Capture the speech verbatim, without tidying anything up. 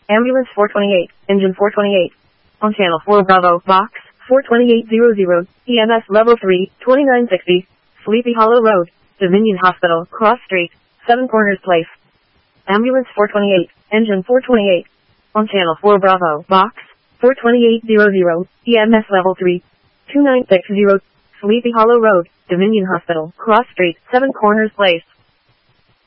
Ambulance four twenty-eight, Engine four twenty-eight. On Channel four Bravo, Box four twenty-eight hundred, E M S Level three, twenty-nine sixty, Sleepy Hollow Road, Dominion Hospital, Cross Street, Seven Corners Place. Ambulance four twenty-eight, Engine four twenty-eight. On Channel four Bravo, Box four twenty-eight hundred, E M S Level three, twenty-nine sixty, Sleepy Hollow Road, Dominion Hospital, Cross Street, Seven Corners Place.